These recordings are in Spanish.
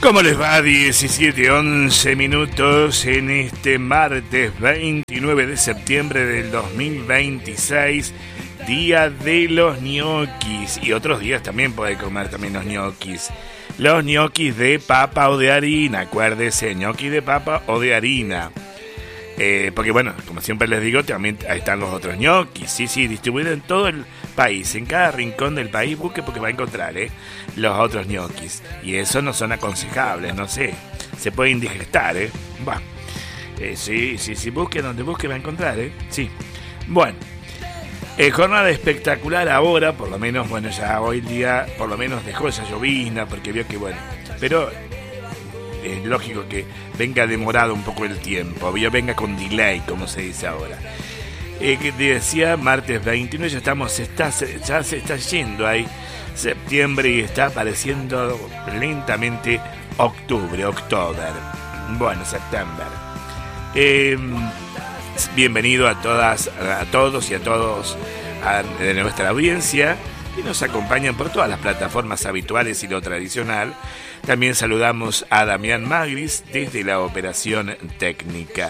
¿Cómo les va? 17:11 minutos en este martes 29 de septiembre del 2026, día de los ñoquis. Y otros días también puede comer también los ñoquis. Los ñoquis de papa o de harina, acuérdese, ñoquis de papa o de harina. Porque bueno, como siempre les digo, también ahí están los otros ñoquis, sí, distribuidos en todo el país, en cada rincón del país, busque porque va a encontrar los otros ñoquis. Y eso no son aconsejables, no sé, se puede indigestar, Bueno, sí, busque donde busque va a encontrar, sí. Bueno, jornada espectacular ahora, por lo menos, bueno, ya hoy día, por lo menos dejó esa llovizna, porque vio que bueno, pero es lógico que venga demorado un poco el tiempo, venga con delay, como se dice ahora. Que decía martes 29, ya se está yendo ahí septiembre y está apareciendo lentamente octubre. Bueno, septiembre. Bienvenido a todos y a todos de nuestra audiencia que nos acompañan por todas las plataformas habituales y lo tradicional. También saludamos a Damián Magris desde la operación técnica.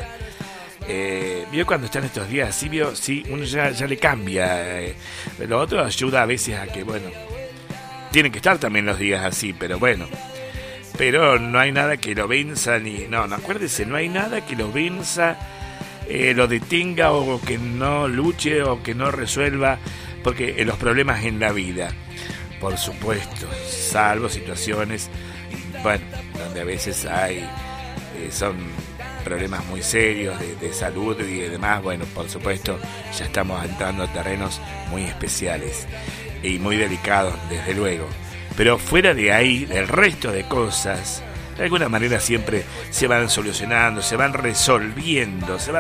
¿Vio cuando están estos días así? Sí, uno ya le cambia. Lo otro ayuda a veces a que, bueno, tienen que estar también los días así, pero bueno. Pero no hay nada que lo venza no, acuérdese, no hay nada que lo venza, lo detenga o que no luche o que no resuelva, porque los problemas en la vida, por supuesto, salvo situaciones, bueno, donde a veces son problemas muy serios de salud y demás, bueno, por supuesto, ya estamos entrando a terrenos muy especiales y muy delicados, desde luego. Pero fuera de ahí, del resto de cosas, de alguna manera siempre se van solucionando, se van resolviendo, se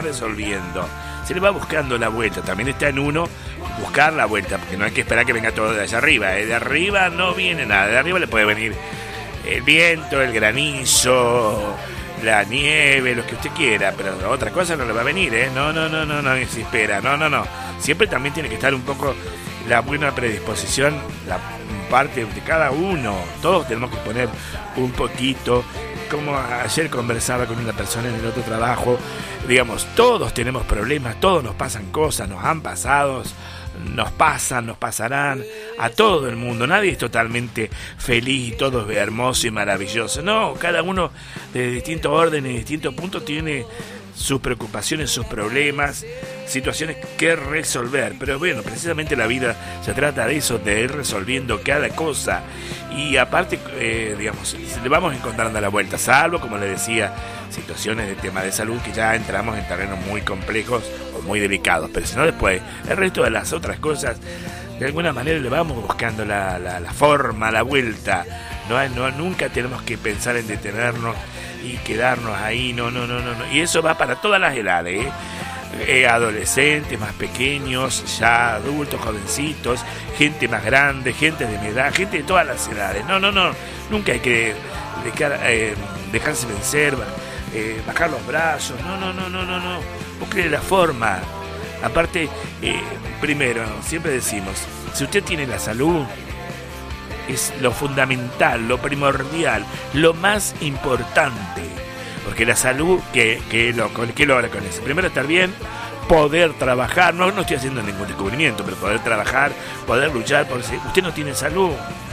le va buscando la vuelta. También está en uno buscar la vuelta, porque no hay que esperar que venga todo de allá arriba, De arriba no viene nada, de arriba le puede venir el viento, el granizo, la nieve, lo que usted quiera, pero otra cosa no le va a venir, No se espera, no. Siempre también tiene que estar un poco la buena predisposición, la parte de cada uno. Todos tenemos que poner un poquito, como ayer conversaba con una persona en el otro trabajo, digamos, todos tenemos problemas, todos nos pasan cosas, nos han pasado, nos pasarán a todo el mundo. Nadie es totalmente feliz y todo es hermoso y maravilloso. No, cada uno de distinto orden y distintos puntos tiene sus preocupaciones, sus problemas, situaciones que resolver. Pero bueno, precisamente la vida se trata de eso, de ir resolviendo cada cosa. Y aparte, digamos, le vamos encontrando la vuelta, salvo, como le decía, situaciones de tema de salud que ya entramos en terrenos muy complejos o muy delicados. Pero si no, después, el resto de las otras cosas, de alguna manera le vamos buscando la forma, la vuelta. Nunca tenemos que pensar en detenernos y quedarnos ahí, no. Y eso va para todas las edades, adolescentes, más pequeños, ya adultos, jovencitos, gente más grande, gente de mi edad, gente de todas las edades. No. Nunca hay que dejarse vencer, bajar los brazos. No. Busque la forma. Aparte, primero, siempre decimos, si usted tiene la salud, es lo fundamental, lo primordial, lo más importante. Porque la salud, ¿qué logra con eso? Primero, estar bien, poder trabajar. No estoy haciendo ningún descubrimiento, pero poder trabajar, poder luchar. Porque si usted no tiene salud,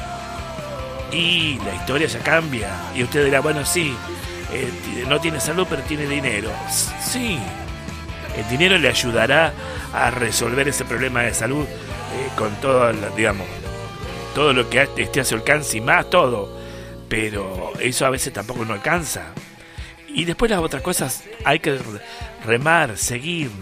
y la historia ya cambia. Y usted dirá, bueno, sí, no tiene salud, pero tiene dinero. Sí, el dinero le ayudará a resolver ese problema de salud con todo, digamos, todo lo que esté a su alcance y más, todo. Pero eso a veces tampoco no alcanza. Y después las otras cosas hay que remar, seguir.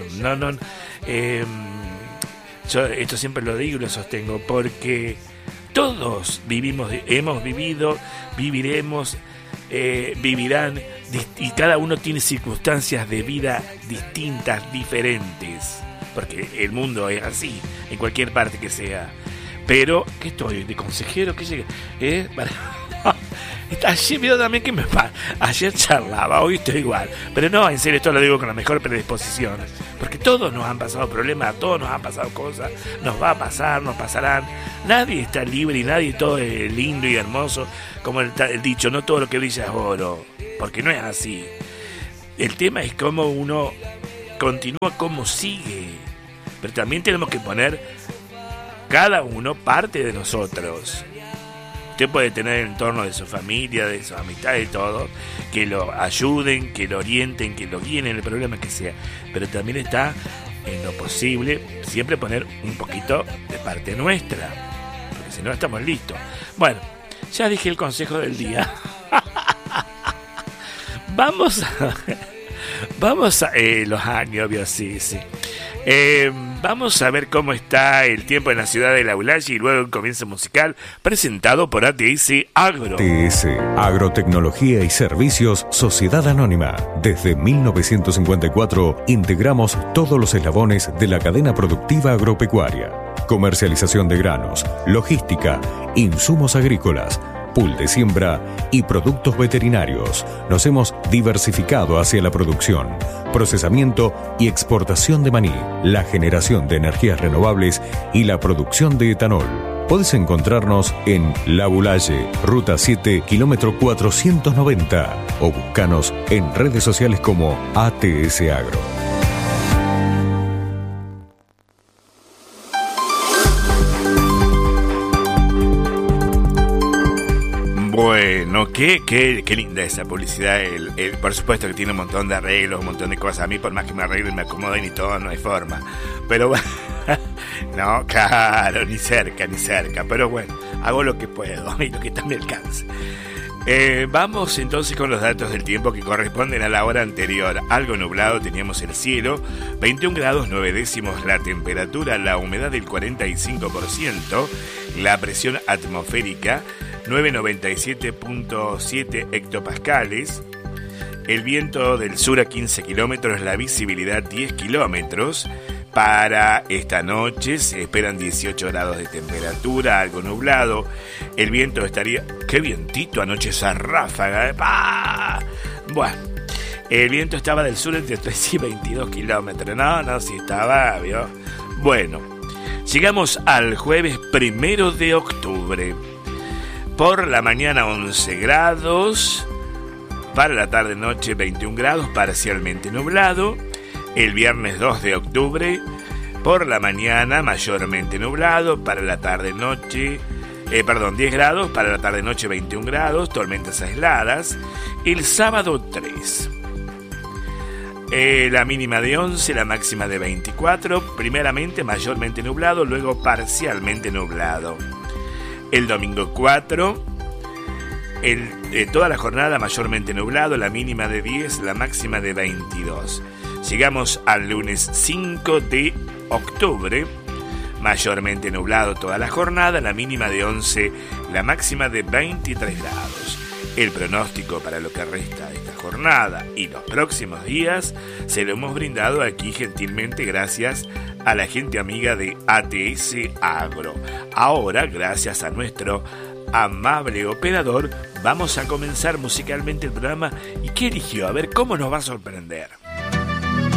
Yo esto siempre lo digo y lo sostengo, porque todos hemos vivido, viviremos, vivirán, y cada uno tiene circunstancias de vida distintas, diferentes, porque el mundo es así, en cualquier parte que sea. Pero, ¿qué estoy? ¿De consejero? ¿Qué llega? Ayer veo también que ayer charlaba, hoy estoy igual. Pero no, en serio, esto lo digo con la mejor predisposición. Porque todos nos han pasado problemas, todos nos han pasado cosas, nos va a pasar, nos pasarán. Nadie está libre y nadie todo es lindo y hermoso. Como el dicho, no todo lo que brilla es oro. Porque no es así. El tema es cómo uno continúa, cómo sigue. Pero también tenemos que poner cada uno parte de nosotros. Usted puede tener el entorno de su familia, de sus amistades, de todo, que lo ayuden, que lo orienten, que lo guíen en el problema que sea. Pero también está en lo posible siempre poner un poquito de parte nuestra, porque si no estamos listos. Bueno, ya dije el consejo del día. Vamos a los años, sí. Vamos a ver cómo está el tiempo en la ciudad de Laulaye y luego el comienzo musical presentado por ATS Agro. ATS, Agrotecnología y Servicios Sociedad Anónima. Desde 1954 integramos todos los eslabones de la cadena productiva agropecuaria. Comercialización de granos, logística, insumos agrícolas, pool de siembra y productos veterinarios. Nos hemos diversificado hacia la producción, procesamiento y exportación de maní, la generación de energías renovables y la producción de etanol. Podés encontrarnos en Laulaye, Ruta 7, kilómetro 490 o buscanos en redes sociales como ATS Agro. Bueno, qué linda esa publicidad. Por supuesto que tiene un montón de arreglos, un montón de cosas. A mí, por más que me arreglen, me acomoden y todo, no hay forma. Pero bueno, no, claro, ni cerca. Pero bueno, hago lo que puedo y lo que está a mi alcance. Vamos entonces con los datos del tiempo que corresponden a la hora anterior. Algo nublado teníamos el cielo, 21 grados 9 décimos la temperatura, la humedad del 45%, la presión atmosférica 997.7 hectopascales, el viento del sur a 15 kilómetros, la visibilidad 10 kilómetros. Para esta noche se esperan 18 grados de temperatura, algo nublado. El viento estaría... ¡Qué vientito! Anoche esa ráfaga. ¡Pah! Bueno, el viento estaba del sur entre 3 y 22 kilómetros. No, sí estaba, ¿vio? Bueno, llegamos al jueves 1 de octubre. Por la mañana 11 grados. Para la tarde-noche 21 grados, parcialmente nublado. El viernes 2 de octubre, por la mañana mayormente nublado, para la tarde-noche, 10 grados, para la tarde-noche 21 grados, tormentas aisladas. El sábado 3, la mínima de 11, la máxima de 24, primeramente mayormente nublado, luego parcialmente nublado. El domingo 4, toda la jornada mayormente nublado, la mínima de 10, la máxima de 22. Llegamos al lunes 5 de octubre, mayormente nublado toda la jornada, la mínima de 11, la máxima de 23 grados. El pronóstico para lo que resta de esta jornada y los próximos días se lo hemos brindado aquí gentilmente gracias a la gente amiga de ATS Agro. Ahora, gracias a nuestro amable operador, vamos a comenzar musicalmente el programa. ¿Y qué eligió? A ver cómo nos va a sorprender.